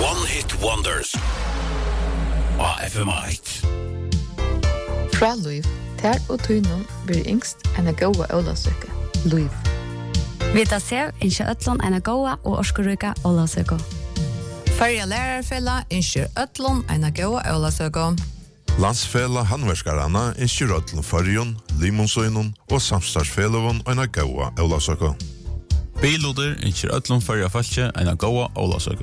One Hit Wonders. FM8. Fra Luiv, ter og tøynum blir yngst en gåa Ólavsøku. Luiv. Vita sev innskje ötlun en gåa og orskuryka Ólavsøku. Førja lærarfella innskjer ötlun en gåa Ólavsøku. Landsfela handverkarana innskjer ötlun Førjun, Limonsøynun og samstarfsfelavun en gåa Ólavsøku. Biluder innskjer ötlun Førja falskje en gåa Ólavsøku.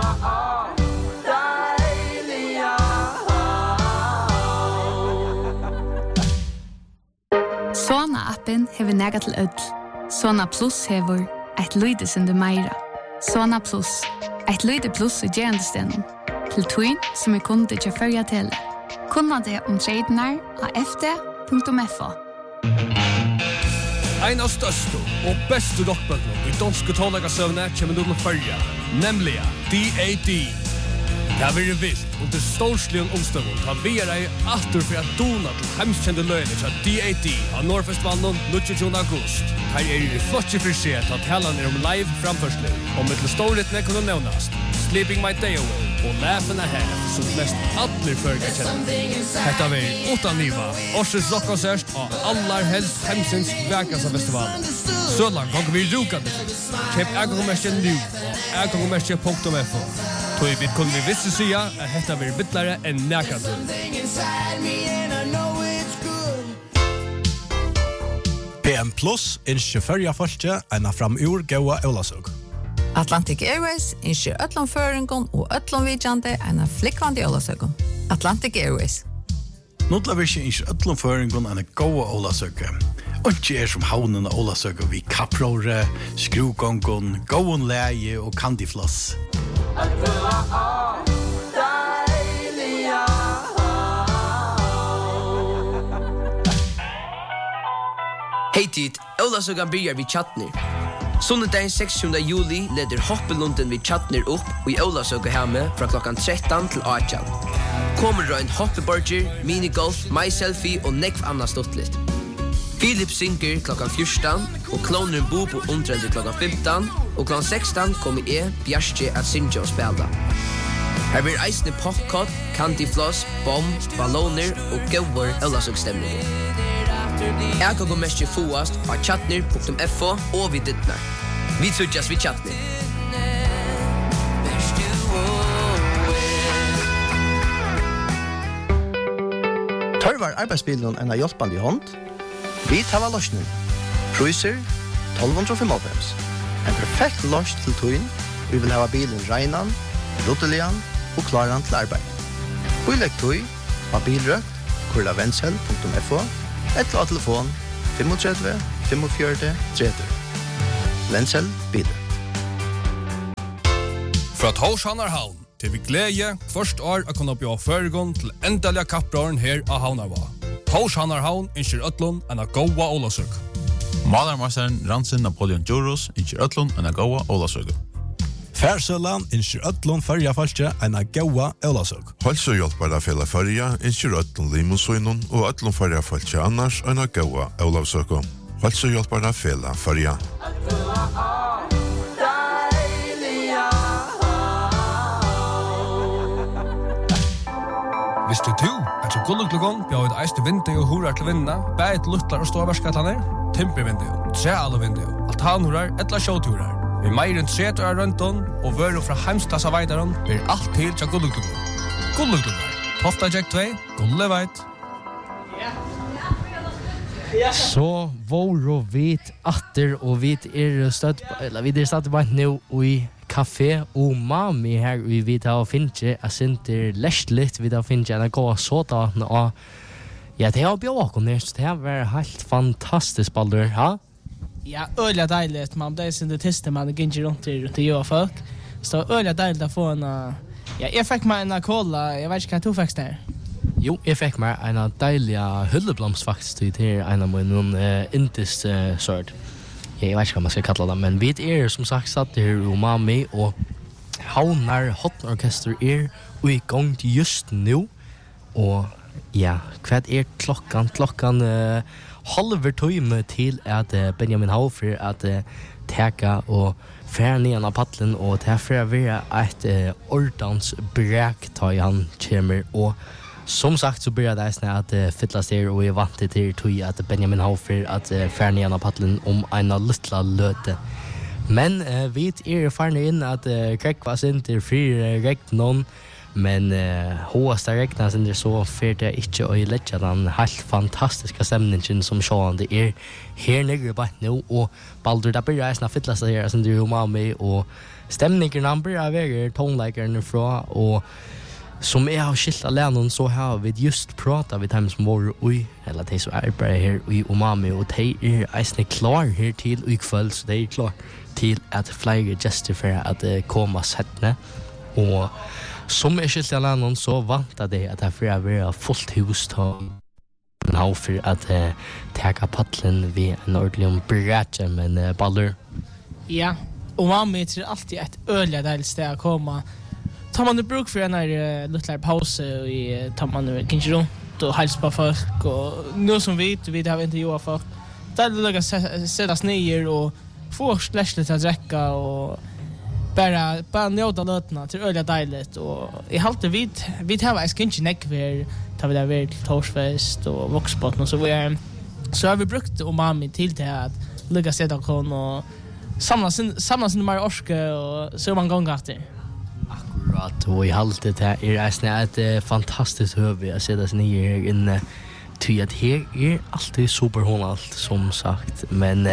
Sona-appen hever nega til ødl. Sona Plus hever eit lydesende meira. Sona Plus, eit lyde plus i gerandestenen. Til tøyn som kunde til Førja tele. Kunna det tradenar av fd.fo. Ein av største og beste rockbøkene i danske tålagasøvne kommer du til Førja, nemlig D.A.D. Det har vært vilt under storsligen omstøvun har vi i atter for at dona til hemskjende løgene til D.A.D. av Norrfestivalen 22. august. Her i flotje frisert at helan live framførsler, og med til storhetene kunne nevnast Sleeping My Day Away og Laughing Ahead, som mest alle førger kjenner. Dette var utan niva, Årsens rockkonsert og allar helst hemsens verkans av festivalen. Søland kan vi rukande til. Kjøp ægangommerkje nu og ægangommerkje.fo. Tøy vi kunne vi visse sida at dette blir bittlere enn nærkant. PM Plus innskjer Førja falskje en fram ur gåa Ólavsøku. Atlantic Airways innskjer ötlun føringon og ötlun vidjande en flikkvande Ólavsøku. Atlantic Airways. Nordlavirkje innskjer ötlun føringon en gåa Ólavsøku. Ikke som havnen av Ólavsøku vi kapprore, skrugongon, gåen leie og kandifloss. Hej tid, Ólavsøkan byrjar vid Tjatnir. Sundagen 16. juli leder hoppelunden vid Tjatnir upp og i Ólavsøku hemme fra klokkan 13 til 18. Kommer røyn hoppeborger, minigolf, myselfie og nekv anna stuttligt. Philip synker klokkan 14 og kloneren Bobo omtrent klokkan 15 og klokkan 16 kommer Bjarke at synge og spela. Her blir eisne popcorn, candyfloss, bomb, balloner og gåver Ólavsøkstemning. Jeg kan gå mest til foast av chatnir.fo og vid dittnar. Vi tøtjas vid Tjatnir. Tørvar arbeidsbilen en hjelpende hånd. Vi tar løsning. Cruiser 1295. En perfekt løs til tøyen. Vi vil ha bilen regnan, rottelian og klaran til arbeid. Bilegg tøy av bilrøkt, kurlavensel.fo eller av telefon 35 45 30. Vensel biler. Fra Torshanarhavn til vi glede først år å kunne oppgjøre føregon til endelige kapprøren her av Havnarva. Torshanarhavn innskjer ötlun en gåa Ólavsøku. Malarmasteren Ransin Napoleon Djurus innskjer ötlun en gåa Ólavsøku. Færsølan innskjer ötlun Førja falskje en gåa Ólavsøku. Halsøhjelpare fela Førja innskjer ötlun Limonsøynun og ötlun Førja falskje annars en gåa Ólavsøku. Halsøhjelpare fela Førja. Visste du at så gulluklugon bjør et eiste vindu og hurar til vinna, bæt luttlar og ståverskatlaner, timpervindu, trealuvindu, altanhurar, etla sjåturar. Vi meir enn 30 år rønton, og vøru fra heimstassa veidaron, blir alt til til gulluklugon. Gulluklugon, Tofta Jack 2, gulleveit. Så våro vit atter, og vit støtt, eller vi støtt bare nå i Café Umami her vi vet har finche a center lestligt vi har finche en gå såta og ja det har bjørk og næst det har vært helt fantastisk baldur ha ja ølla deiligt man det sin det teste man ginger rundt til jo folk så ølla deiligt å få en ja jeg fikk meg en cola jeg vet ikke hva du fikk der jo jeg fikk meg en deilig hylleblomst faktisk til en av min indis sort. Jeg vet ikke hva man skal kalla det, men vi som sagt satt her i Umami, og Havnar Hotnorkester og i gang just nu. Og ja, hva klokkan? Klokkan halver tøyme til at Benjamin Haufer at teka og fär nian av paddlen och därför vi ett ordans bräk tar han kommer och som sagt så börjar det snä att fylla sig och är vant till att Benjamin Hofer att fär nian av paddlen om en lilla löte. Men vi är farna in att Greg var inte fri regn men håsta regna sen det så för det inte och lägga den helt fantastiska stämningen som sjön det här nere på nu och Baldur där börjar snart fylla sig här sen det är med och stämningen börjar väger tonlägaren ifrån och som är har skilta länen så har vi just pratat vid dem som var oj eller det så är bara här i Umami och det är isne klar här till ikväll så det är klar till att flyga just för att komma sättne och som är skilta länen så väntar det att därför är vi fullt hus ta för att ta paddlen vid en ordentlig brädje men Baldur. Ja, Umami är alltid ett öliga delsted att komma. Tar man det bruk för en här lilla paus i tar man kanske runt och hälsa på folk och nu som vi har inte gjort folk. Där lägga sättas ner och få släschlet att räcka och bara njuta lötna till öliga dejligt och i halta vid har jag kanske näckver tar vi där vid Torsfest och Voxbot och så har vi brukt Umami till det att lägga sätta kon och samla sin mer orske och så man gång efter. Akkurat, och i haltet här är det ett fantastiskt huvud att sätta sig ner här inne till att här är alltid superhållalt som sagt men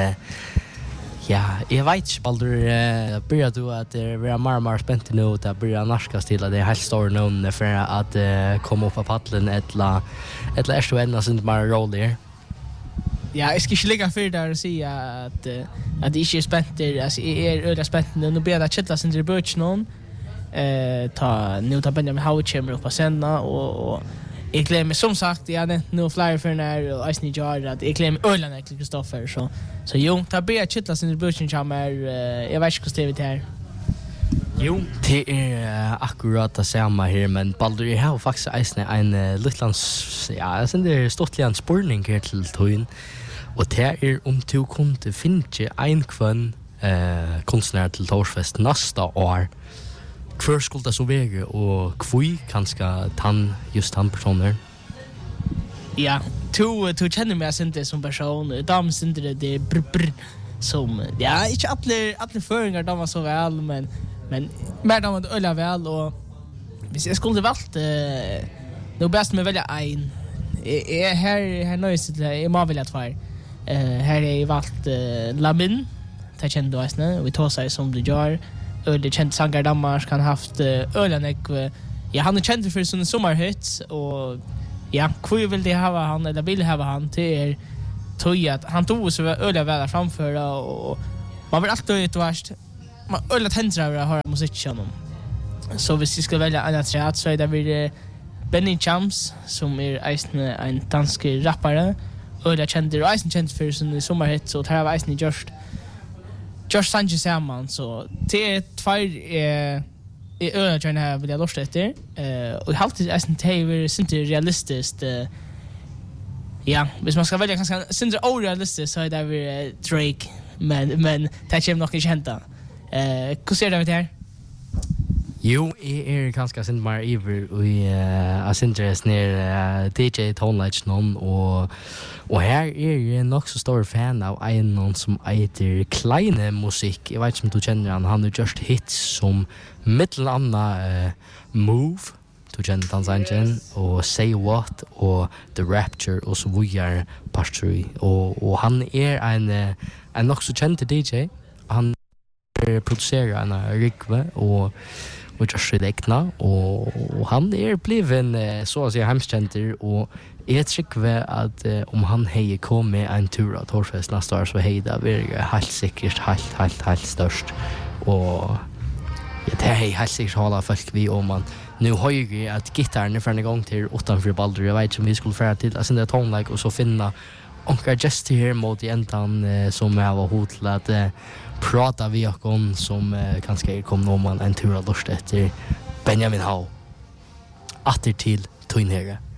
ja, jag vet inte Baldur börjar du att vara mer spänt nu och att börja narskas till att det är helt stor någon för att komma upp på paddlen eller är så ända sin mer roll här. Ja, jag ska inte lägga för där och säga att det inte är spänt alltså är öliga spänt nu ber jag att kittla sin till början någon nu tar Benjamin Howard kommer upp på scenen och jag glömmer som sagt jag hade nu flyer för när och Ice Jar att jag glömmer ölen till Kristoffer så jo tar be att kittla sin bussen kommer jag vet inte hur det här. Jo, det är akkurat det samma här men Baldur jag har faktiskt en litlans ja, sen det är stottligan spurning här till toin och det är om du kunde finna en kvann konstnär till Torsfest nästa år. Hur skulle det så väga och kvui kanske just han personer? Ja, du känner mig inte som person. De syns det brr som ja, inte alla föringar de var så väl men mer de var ölla väl och hvis jag skulle valt då bäst med välja en. Här nöjs det jag må välja två. Här är valt Lamin. Det kände du nästan. Vi tar sig som du gör. Det känt Sangar Danmark kan haft ölen ja han är känd för sina sommarhits och ja hur vill det ha han eller vill ha han till tog att han tog så öliga väl framför och man vill alltid ett värst man öliga tändrar att höra musik honom så hvis vi ska välja en träd så är det väl Benny Chams som är en dansk rappare öliga känd och känd för sina sommarhits och här var Josh Sanchez Salman så det är två öar jag vill jag lust efter och alltid är inte det realistiskt ja, hvis man ska välja kanske syns orealistiskt så är det Drake men det kommer nog inte hända. Hur ser det här? Jo, är ganska synd mer iver och syns ner DJ Tonlights någon och här är jag nog så stor fan av en som heter Kleine Musik. Jag vet inte om du känner han har just hits som mittelanna Move du känner Tanzanien och Say What och The Rapture och så vidare Pastry och han är en nog så känd DJ. Han producerar en rikve och just räkna och han är bliven så att säga hemskänder och jag tycker att om han hej kommer en tur att Torsfest nästa år så hej det blir helt säkert helt störst och det är helt säkert hålla folk vi om man nu har ju att gitarren för en gång till utanför Baldur jag vet som vi skulle färra till alltså det tonlag och så finna onka just här mot ändan som jag var hot att prata vi om som kanske kommer någon en tur att lust efter Benjamin Hau åter till Twinhega.